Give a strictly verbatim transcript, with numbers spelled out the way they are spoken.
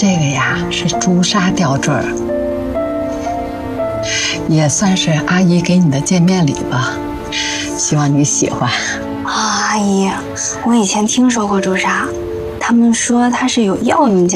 这个呀是朱砂吊坠儿，也算是阿姨给你的见面礼吧，希望你喜欢。 啊，阿姨，我以前听说过朱砂，他们说它是有药用价。